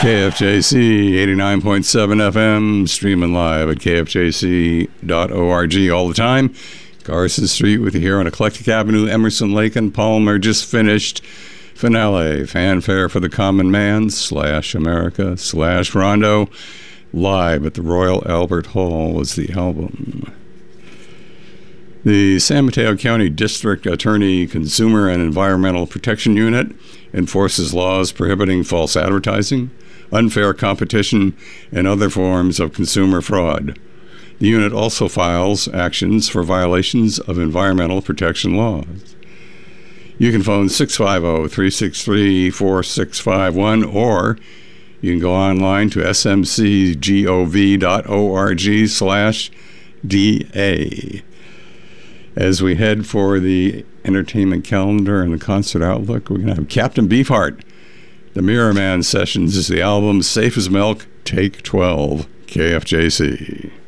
KFJC 89.7 FM, streaming live at kfjc.org all the time. Carson Street with you here on Eclectic Avenue, Emerson, Lake, and Palmer. Just finished finale, Fanfare for the Common Man / America / Rondo. Live at the Royal Albert Hall was the album. The San Mateo County District Attorney Consumer and Environmental Protection Unit enforces laws prohibiting false advertising, unfair competition, and other forms of consumer fraud. The unit also files actions for violations of environmental protection laws. You can phone 650-363-4651, or you can go online to smcgov.org/DA. As we head for the entertainment calendar and the concert outlook, we're going to have Captain Beefheart. The Mirror Man Sessions is the album. Safe as Milk, Take 12, KFJC.